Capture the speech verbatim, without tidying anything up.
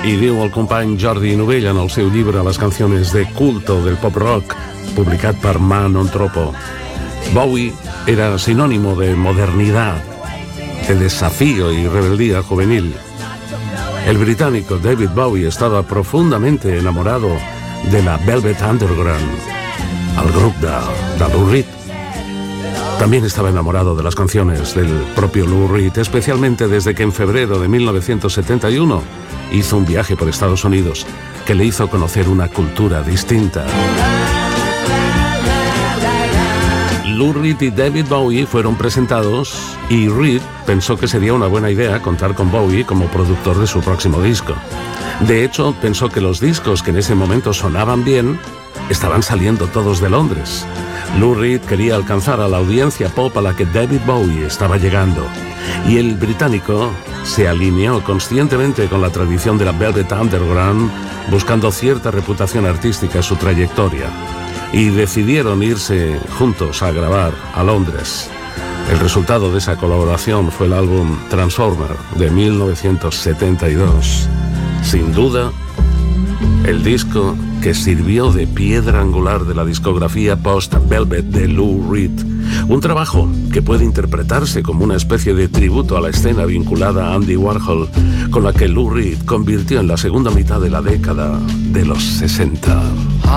I diu el company Jordi Novell en el seu llibre Les canciones de culto del pop rock, publicat per Man on Tropo. Bowie era sinónimo de modernidad, de desafío y rebeldía juvenil. El británico David Bowie estaba profundamente enamorado de la Velvet Underground, el grup de, de Lou Reed. También estaba enamorado de las canciones del propio Lou Reed, especialmente desde que en febrero de mil novecientos setenta y uno hizo un viaje por Estados Unidos que le hizo conocer una cultura distinta. Lou Reed y David Bowie fueron presentados y Reed pensó que sería una buena idea contar con Bowie como productor de su próximo disco. De hecho, pensó que los discos que en ese momento sonaban bien estaban saliendo todos de Londres. Lou Reed quería alcanzar a la audiencia pop a la que David Bowie estaba llegando, y el británico se alineó conscientemente con la tradición de la Velvet Underground, buscando cierta reputación artística en su trayectoria, y decidieron irse juntos a grabar a Londres. El resultado de esa colaboración fue el álbum Transformer de mil novecientos setenta y dos. Sin duda, el disco que sirvió de piedra angular de la discografía post-Velvet de Lou Reed. Un trabajo que puede interpretarse como una especie de tributo a la escena vinculada a Andy Warhol, con la que Lou Reed convirtió en la segunda mitad de la década de los sesenta.